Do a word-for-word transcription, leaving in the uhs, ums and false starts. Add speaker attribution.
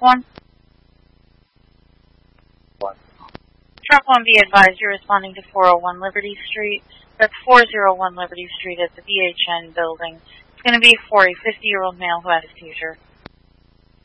Speaker 1: one.
Speaker 2: What?
Speaker 1: Truck one, be advised you're responding to four oh one Liberty Street. That's four oh one Liberty Street at the B H N building. It's going to be for a fifty-year-old male who had a seizure.